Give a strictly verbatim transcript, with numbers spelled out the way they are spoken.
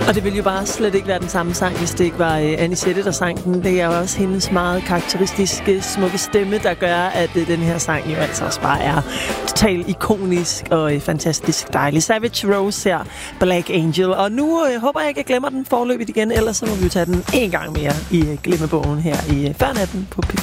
Og det ville jo bare slet ikke være den samme sang, hvis det ikke var uh, Anisette, der sang den. Det er jo også hendes meget karakteristiske, smukke stemme, der gør, at uh, den her sang jo altså også bare er totalt ikonisk og uh, fantastisk dejlig. Savage Rose her, Black Angel. Og nu uh, håber jeg ikke, jeg glemmer den forløbet igen, ellers så må vi jo tage den en gang mere i uh, glemmebogen her i uh, Før Natten på P